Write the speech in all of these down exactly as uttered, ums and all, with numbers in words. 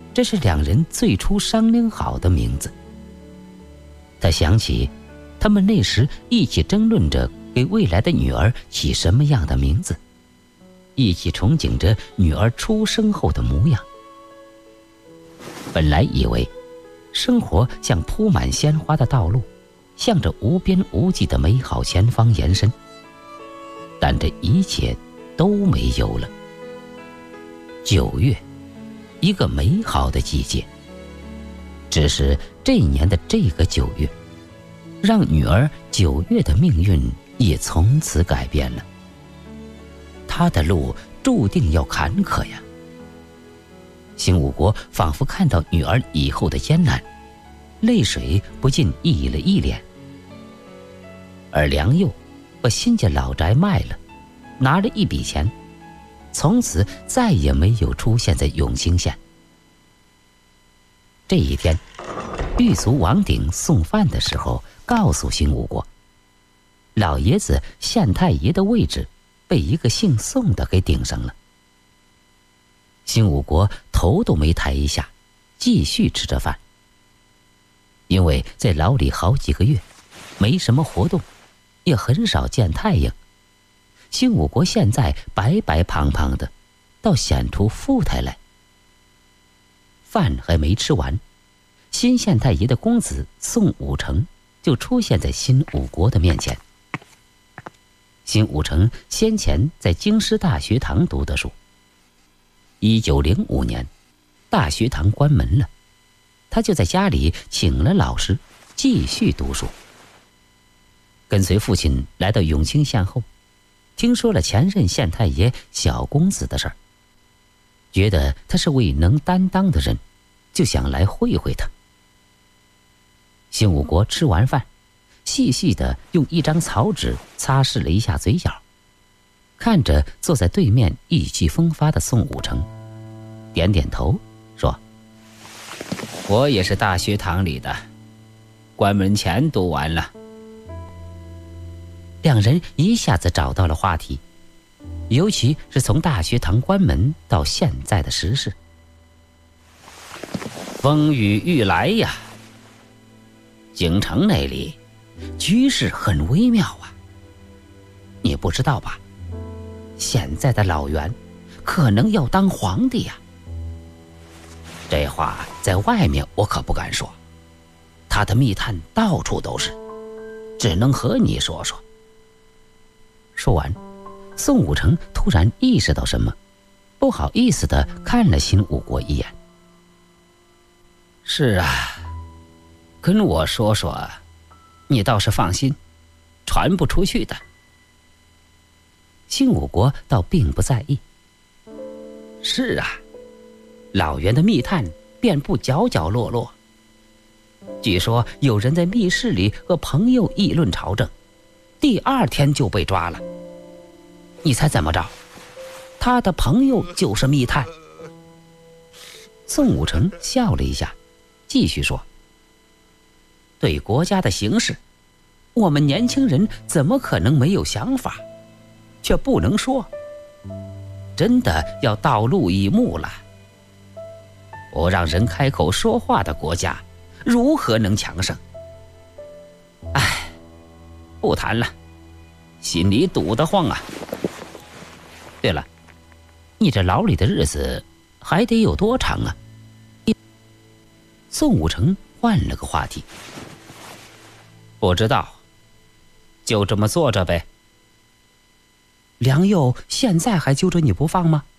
这是两人最初商量好的名字。他想起他们那时一起争论着给未来的女儿起什么样的名字，一起憧憬着女儿出生后的模样。本来以为生活像铺满鲜花的道路，向着无边无际的美好前方延伸，但这一切都没有了。九月，一个美好的季节，只是这一年的这个九月，让女儿九月的命运也从此改变了。她的路注定要坎坷呀。新武国仿佛看到女儿以后的艰难，泪水不禁溢了一脸。而梁佑把新家老宅卖了，拿了一笔钱，从此再也没有出现在永兴县。这一天，狱卒王鼎送饭的时候告诉新武国，老爷子县太爷的位置被一个姓宋的给顶上了。新武国头都没抬一下，继续吃着饭。因为在牢里好几个月，没什么活动，也很少见太阳，新武国现在白白胖胖的，倒显出富态来。饭还没吃完，新县太爷的公子宋武成就出现在新武国的面前。新武成先前在京师大学堂读的书，一九零五年，大学堂关门了，他就在家里请了老师，继续读书。跟随父亲来到永清县后，听说了前任县太爷小公子的事儿，觉得他是位能担当的人，就想来会会他。新武国吃完饭，细细地用一张草纸擦拭了一下嘴角，看着坐在对面意气风发的宋武成，点点头说：“我也是大学堂里的，关门前读完了。”两人一下子找到了话题，尤其是从大学堂关门到现在的时事。风雨欲来呀，京城那里局势很微妙啊，你不知道吧？现在的老袁可能要当皇帝呀。这话在外面我可不敢说，他的密探到处都是，只能和你说说。说完，宋武成突然意识到什么，不好意思地看了新武国一眼。是啊，跟我说说，你倒是放心，传不出去的。新武国倒并不在意。是啊，老袁的密探遍布角角落落，据说有人在密室里和朋友议论朝政，第二天就被抓了。你猜怎么着？他的朋友就是密探。宋武成笑了一下，继续说：“对国家的形势，我们年轻人怎么可能没有想法？却不能说，真的要道路以目了。不让人开口说话的国家，如何能强盛？唉，不谈了，心里堵得慌啊。对了，你这牢里的日子还得有多长啊？”宋武成换了个话题：“不知道，就这么坐着呗。”梁佑现在还揪着你不放吗？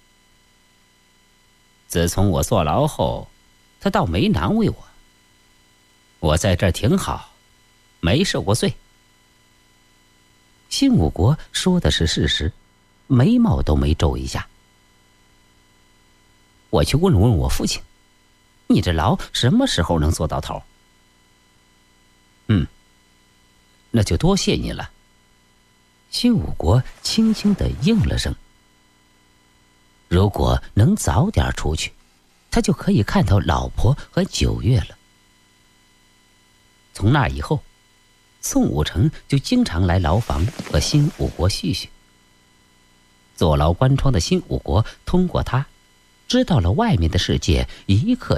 自从我坐牢后，他倒没难为我。我在这儿挺好，没受过罪。新武国说的是事实，眉毛都没皱一下。我去问问我父亲，你这牢什么时候能做到头？嗯，那就多谢你了。新武国轻轻地应了声。如果能早点出去，他就可以看到老婆和九月了。从那以后，宋武成就经常来牢房和新武国叙叙。坐牢关窗的新武国通过他，知道了外面的世界一刻